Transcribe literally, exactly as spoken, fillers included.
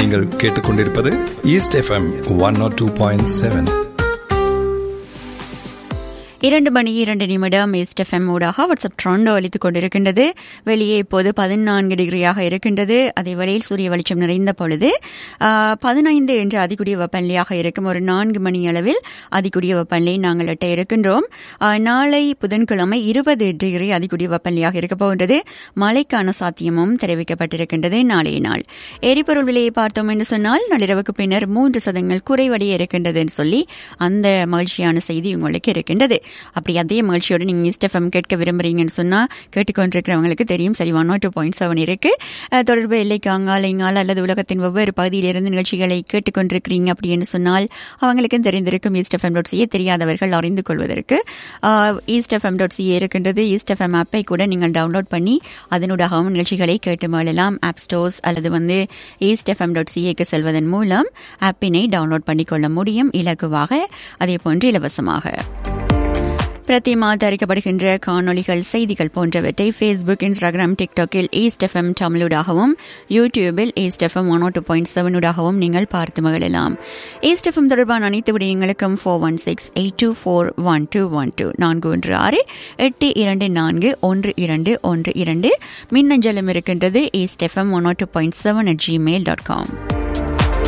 நீங்கள் கேட்டுக்கொண்டிருப்பது east FM one not two point seven. இரண்டு மணி இரண்டு நிமிடம் ஈஸ்ட் எஃப்எம் ஊடாக வாட்ஸ்அப் ட்ரெண்ட் அளித்துக் கொண்டிருக்கின்றது. வெளியே இப்போது பதினான்கு டிகிரியாக இருக்கின்றது. அதே வேளையில் சூரிய வெளிச்சம் நிறைந்த பொழுது பதினைந்து என்ற அதிகூடிய வெப்பநிலையாக இருக்கும். ஒரு நான்கு மணி அளவில் அதிகூடிய வெப்பநிலை நாங்கள் எட்ட இருக்கின்றோம். நாளை புதன்கிழமை இருபது டிகிரி அதிகூடிய வெப்பநிலையாக இருக்க போகின்றது. மழைக்கான சாத்தியமும் தெரிவிக்கப்பட்டிருக்கின்றது. நாளைய நாள் எரிபொருள் விலையை பார்த்தோம் என்று சொன்னால் நள்ளிரவுக்கு பின்னர் மூன்று சதங்கள் குறைவடைய இருக்கின்றது என்று சொல்லி அந்த மகிழ்ச்சியான செய்தி உங்களுக்கு இருக்கின்றது. அப்படி அதே மகிழ்ச்சியோடு நீங்கள் ஈஸ்ட் எஃப்எம் கேட்க விரும்புறீங்கன்னு சொன்னால் கேட்டுக்கொண்டிருக்கிறவங்களுக்கு தெரியும். சரி, ஒன் டூ பாயிண்ட் செவன் இருக்கு. தொடர்பு எல்லைக்காங்கால் இங்கால் அல்லது உலகத்தின் வெவ்வேறு பகுதியிலிருந்து நிகழ்ச்சிகளை கேட்டுக்கொண்டிருக்கிறீங்க அப்படின்னு சொன்னால் அவங்களுக்கும் தெரிந்திருக்கும். ஈஸ்ட் எஃப்எம் டாட் சிஏ தெரியாதவர்கள் அறிந்து கொள்வதற்கு ஈஸ்ட் எஃப்எம் டாட் சிஏ இருக்கின்றது. ஈஸ்ட் எஃப்எம் ஆப்பை கூட நீங்கள் டவுன்லோட் பண்ணி அதனூடாகவும் நிகழ்ச்சிகளை கேட்டு மகிழலாம். ஆப் ஸ்டோர்ஸ் அல்லது வந்து ஈஸ்ட் எஃப்எம் டாட் சிஏக்கு செல்வதன் மூலம் ஆப்பினை டவுன்லோட் பண்ணிக்கொள்ள முடியும், இலகுவாக, அதே போன்று இலவசமாக. பிரதிமா தயாரிக்கப்படுகின்ற காணொலிகள், செய்திகள் போன்றவற்றை ஃபேஸ்புக், இன்ஸ்டாகிராம், டிக்டாக்கில் ஈஸ்ட் எஃப்எம் தமிழூடாகவும் யூடியூபில் east FM one two point செவனூடாகவும் நீங்கள் பார்த்து மகிழலாம். ஈஸ்ட் எஃப்எம் தொடர்பான அனைத்து விடயங்களுக்கும் four one six eight two four one two one two நான்கு ஒன்று ஆறு எட்டு இரண்டு நான்கு ஒன்று இரண்டு ஒன்று இரண்டு மின்னஞ்சலும் இருக்கின்றது east FM one two point seven at Gmail dot com.